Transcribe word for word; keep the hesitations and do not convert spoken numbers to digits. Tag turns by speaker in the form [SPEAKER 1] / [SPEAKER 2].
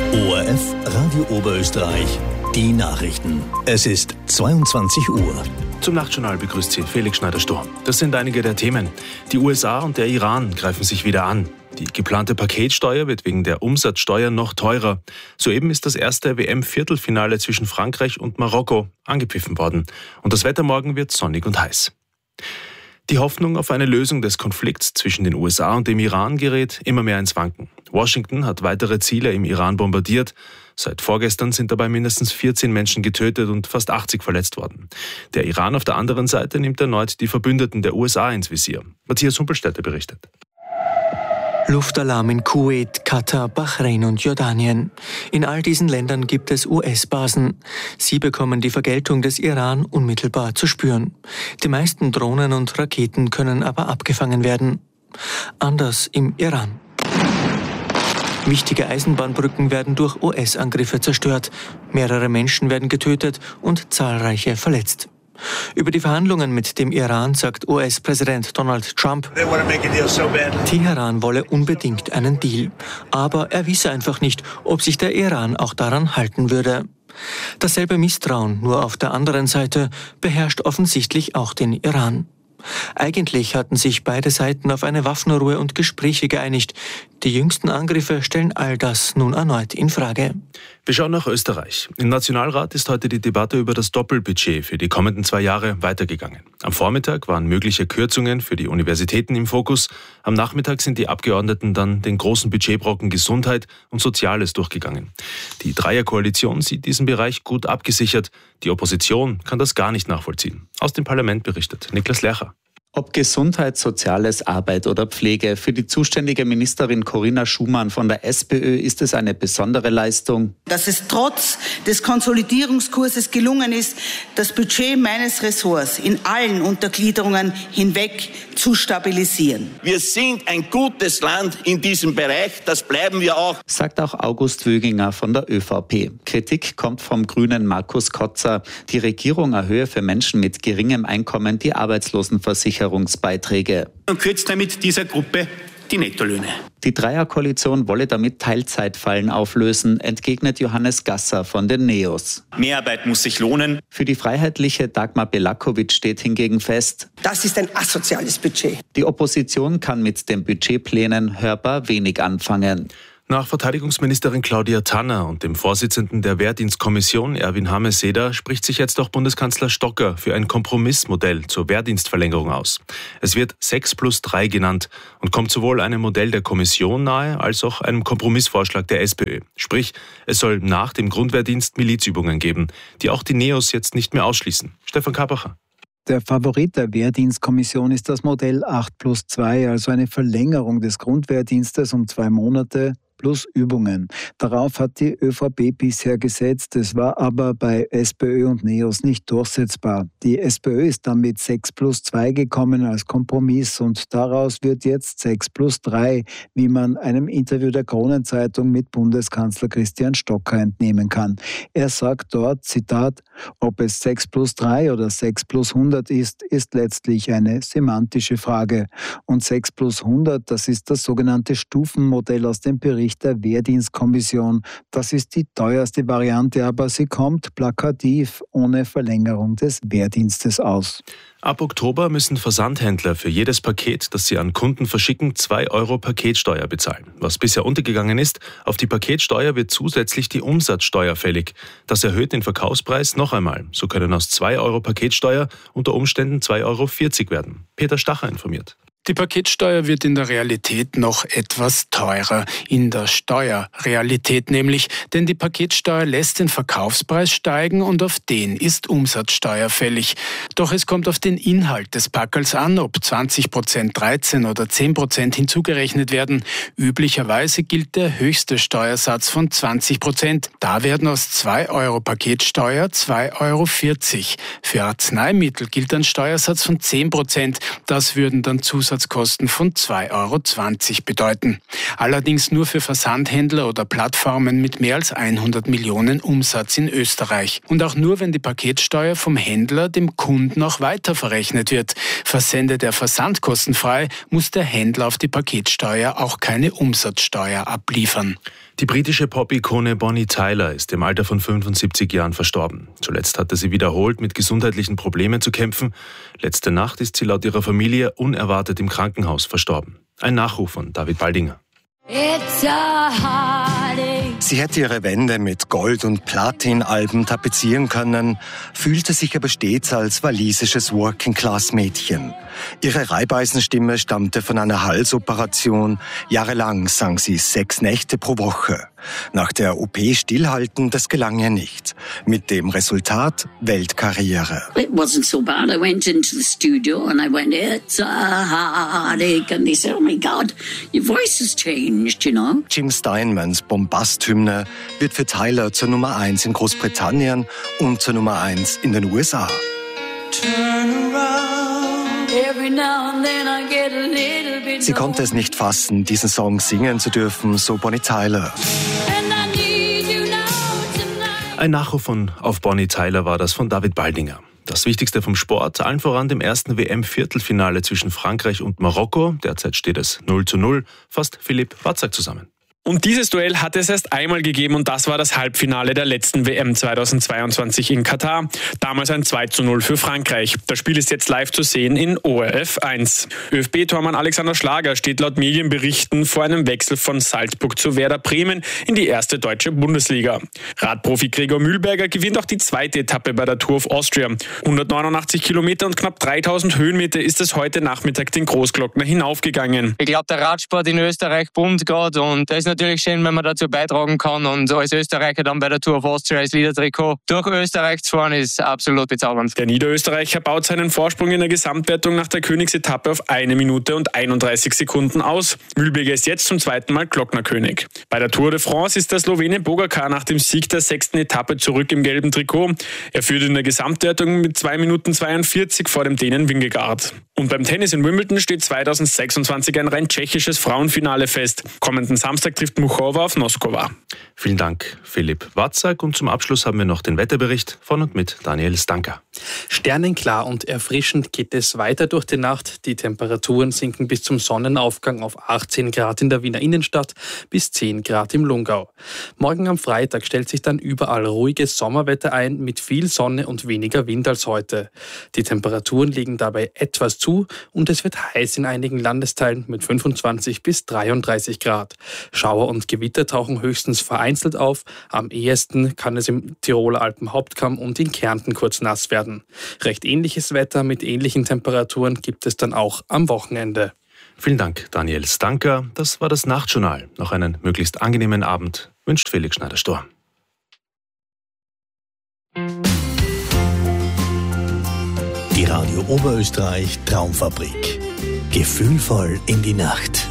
[SPEAKER 1] O R F Radio Oberösterreich, die Nachrichten. Es ist zweiundzwanzig Uhr.
[SPEAKER 2] Zum Nachtjournal begrüßt Sie Felix Schneider-Sturm. Das sind einige der Themen. Die U S A und der Iran greifen sich wieder an. Die geplante Paketsteuer wird wegen der Umsatzsteuer noch teurer. Soeben ist das erste W M-Viertelfinale zwischen Frankreich und Marokko angepfiffen worden. Und das Wetter morgen wird sonnig und heiß. Die Hoffnung auf eine Lösung des Konflikts zwischen den U S A und dem Iran gerät immer mehr ins Wanken. Washington hat weitere Ziele im Iran bombardiert. Seit vorgestern sind dabei mindestens vierzehn Menschen getötet und fast achtzig verletzt worden. Der Iran auf der anderen Seite nimmt erneut die Verbündeten der U S A ins Visier. Matthias Humpelstädter berichtet.
[SPEAKER 3] Luftalarm in Kuwait, Katar, Bahrain und Jordanien. In all diesen Ländern gibt es U S-Basen. Sie bekommen die Vergeltung des Iran unmittelbar zu spüren. Die meisten Drohnen und Raketen können aber abgefangen werden. Anders im Iran. Wichtige Eisenbahnbrücken werden durch U S-Angriffe zerstört. Mehrere Menschen werden getötet und zahlreiche verletzt. Über die Verhandlungen mit dem Iran sagt U S-Präsident Donald Trump, Teheran wolle unbedingt einen Deal. Aber er wisse einfach nicht, ob sich der Iran auch daran halten würde. Dasselbe Misstrauen, nur auf der anderen Seite, beherrscht offensichtlich auch den Iran. Eigentlich hatten sich beide Seiten auf eine Waffenruhe und Gespräche geeinigt. Die jüngsten Angriffe stellen all das nun erneut in Frage.
[SPEAKER 2] Wir schauen nach Österreich. Im Nationalrat ist heute die Debatte über das Doppelbudget für die kommenden zwei Jahre weitergegangen. Am Vormittag waren mögliche Kürzungen für die Universitäten im Fokus. Am Nachmittag sind die Abgeordneten dann den großen Budgetbrocken Gesundheit und Soziales durchgegangen. Die Dreierkoalition sieht diesen Bereich gut abgesichert. Die Opposition kann das gar nicht nachvollziehen. Aus dem Parlament berichtet Niklas Lercher.
[SPEAKER 4] Ob Gesundheit, Soziales, Arbeit oder Pflege, für die zuständige Ministerin Corinna Schumann von der SPÖ ist es eine besondere Leistung.
[SPEAKER 5] Dass es trotz des Konsolidierungskurses gelungen ist, das Budget meines Ressorts in allen Untergliederungen hinweg zu stabilisieren.
[SPEAKER 6] Wir sind ein gutes Land in diesem Bereich, das bleiben wir auch.
[SPEAKER 4] Sagt auch August Wöginger von der ÖVP. Kritik kommt vom Grünen Markus Kotzer. Die Regierung erhöhe für Menschen mit geringem Einkommen die Arbeitslosenversicherung. Beiträge.
[SPEAKER 7] Und kürzt damit dieser Gruppe die Nettolöhne.
[SPEAKER 4] Die Dreierkoalition wolle damit Teilzeitfallen auflösen, entgegnet Johannes Gasser von den Neos.
[SPEAKER 7] Mehrarbeit muss sich lohnen.
[SPEAKER 4] Für die Freiheitliche Dagmar Belakovic steht hingegen fest:
[SPEAKER 8] Das ist ein asoziales Budget.
[SPEAKER 4] Die Opposition kann mit den Budgetplänen hörbar wenig anfangen.
[SPEAKER 2] Nach Verteidigungsministerin Claudia Tanner und dem Vorsitzenden der Wehrdienstkommission Erwin Hameseder spricht sich jetzt auch Bundeskanzler Stocker für ein Kompromissmodell zur Wehrdienstverlängerung aus. Es wird sechs plus drei genannt und kommt sowohl einem Modell der Kommission nahe als auch einem Kompromissvorschlag der SPÖ. Sprich, es soll nach dem Grundwehrdienst Milizübungen geben, die auch die Neos jetzt nicht mehr ausschließen. Stefan Kabacher.
[SPEAKER 9] Der Favorit der Wehrdienstkommission ist das Modell acht plus zwei, also eine Verlängerung des Grundwehrdienstes um zwei Monate plus Übungen. Darauf hat die ÖVP bisher gesetzt. Es war aber bei SPÖ und Neos nicht durchsetzbar. Die SPÖ ist dann mit sechs plus zwei gekommen als Kompromiss und daraus wird jetzt sechs plus drei, wie man einem Interview der Kronenzeitung mit Bundeskanzler Christian Stocker entnehmen kann. Er sagt dort, Zitat, ob es sechs plus drei oder sechs plus hundert ist, ist letztlich eine semantische Frage. Und sechs plus hundert, das ist das sogenannte Stufenmodell aus dem Bericht der Wehrdienstkommission. Das ist die teuerste Variante, aber sie kommt plakativ ohne Verlängerung des Wehrdienstes aus.
[SPEAKER 2] Ab Oktober müssen Versandhändler für jedes Paket, das sie an Kunden verschicken, zwei Euro Paketsteuer bezahlen. Was bisher untergegangen ist, auf die Paketsteuer wird zusätzlich die Umsatzsteuer fällig. Das erhöht den Verkaufspreis noch einmal. So können aus zwei Euro Paketsteuer unter Umständen zwei Euro vierzig werden. Peter Stacher informiert.
[SPEAKER 10] Die Paketsteuer wird in der Realität noch etwas teurer. In der Steuerrealität nämlich, denn die Paketsteuer lässt den Verkaufspreis steigen und auf den ist Umsatzsteuer fällig. Doch es kommt auf den Inhalt des Packerls an, ob zwanzig Prozent, dreizehn oder zehn Prozent hinzugerechnet werden. Üblicherweise gilt der höchste Steuersatz von zwanzig Prozent. Da werden aus zwei Euro Paketsteuer zwei Euro vierzig. Für Arzneimittel gilt ein Steuersatz von zehn Prozent. Das würden dann zusätzlich Umsatzkosten von zwei Euro zwanzig bedeuten. Allerdings nur für Versandhändler oder Plattformen mit mehr als hundert Millionen Umsatz in Österreich. Und auch nur, wenn die Paketsteuer vom Händler dem Kunden auch weiter verrechnet wird. Versendet er versandkostenfrei, muss der Händler auf die Paketsteuer auch keine Umsatzsteuer abliefern.
[SPEAKER 2] Die britische Pop-Ikone Bonnie Tyler ist im Alter von fünfundsiebzig Jahren verstorben. Zuletzt hatte sie wiederholt mit gesundheitlichen Problemen zu kämpfen. Letzte Nacht ist sie laut ihrer Familie unerwartet im Krankenhaus verstorben. Ein Nachruf von David Baldinger.
[SPEAKER 11] Sie hätte ihre Wände mit Gold- und Platin-Alben tapezieren können, fühlte sich aber stets als walisisches Working-Class-Mädchen. Ihre Reibeisenstimme stammte von einer Halsoperation. Jahrelang sang sie sechs Nächte pro Woche. Nach der O P stillhalten, das gelang ihr nicht. Mit dem Resultat Weltkarriere.
[SPEAKER 12] It wasn't so bad. I went into the studio and I went, it's a heartache. And they said, oh my God, your voice has changed, you know.
[SPEAKER 11] Jim Steinmans Bombast-Hymne wird für Tyler zur Nummer eins in Großbritannien und zur Nummer eins in den U S A. Sie konnte es nicht fassen, diesen Song singen zu dürfen, so Bonnie Tyler.
[SPEAKER 2] Ein Nachruf von Auf Bonnie Tyler war das von David Baldinger. Das Wichtigste vom Sport, allen voran dem ersten W M-Viertelfinale zwischen Frankreich und Marokko. Derzeit steht es null zu null. Fasst Philipp Watzak zusammen.
[SPEAKER 13] Und dieses Duell hat es erst einmal gegeben und das war das Halbfinale der letzten W M zweitausendzweiundzwanzig in Katar. Damals ein zwei zu null für Frankreich. Das Spiel ist jetzt live zu sehen in O R F eins. ÖFB-Tormann Alexander Schlager steht laut Medienberichten vor einem Wechsel von Salzburg zu Werder Bremen in die erste deutsche Bundesliga. Radprofi Gregor Mühlberger gewinnt auch die zweite Etappe bei der Tour of Austria. hundertneunundachtzig Kilometer und knapp dreitausend Höhenmeter ist es heute Nachmittag den Großglockner hinaufgegangen.
[SPEAKER 14] Ich glaube, der Radsport in Österreich boomt gerade und das ist natürlich schön, wenn man dazu beitragen kann und als Österreicher dann bei der Tour of Austria als Leader-Trikot durch Österreich zu fahren, ist absolut bezaubernd.
[SPEAKER 13] Der Niederösterreicher baut seinen Vorsprung in der Gesamtwertung nach der Königsetappe auf eine Minute und einunddreißig Sekunden aus. Mühlberger ist jetzt zum zweiten Mal Glocknerkönig. Bei der Tour de France ist der Slowene Pogačar nach dem Sieg der sechsten Etappe zurück im gelben Trikot. Er führt in der Gesamtwertung mit zwei Minuten zweiundvierzig vor dem Dänen Vingegaard. Und beim Tennis in Wimbledon steht zweitausendsechsundzwanzig ein rein tschechisches Frauenfinale fest. Kommenden Samstag trifft Muchova auf Noskova.
[SPEAKER 2] Vielen Dank, Philipp Watzak. Und zum Abschluss haben wir noch den Wetterbericht von und mit Daniel Stanker.
[SPEAKER 15] Sternenklar und erfrischend geht es weiter durch die Nacht. Die Temperaturen sinken bis zum Sonnenaufgang auf achtzehn Grad in der Wiener Innenstadt bis zehn Grad im Lungau. Morgen am Freitag stellt sich dann überall ruhiges Sommerwetter ein mit viel Sonne und weniger Wind als heute. Die Temperaturen liegen dabei etwas zu und es wird heiß in einigen Landesteilen mit fünfundzwanzig bis dreiunddreißig Grad. Schauer und Gewitter tauchen höchstens vereinzelt auf. Am ehesten kann es im Tiroler Alpenhauptkamm und in Kärnten kurz nass werden. Recht ähnliches Wetter mit ähnlichen Temperaturen gibt es dann auch am Wochenende.
[SPEAKER 2] Vielen Dank, Daniel Stanker. Das war das Nachtjournal. Noch einen möglichst angenehmen Abend wünscht Felix Schneider-Sturm.
[SPEAKER 1] Die Radio Oberösterreich Traumfabrik. Gefühlvoll in die Nacht.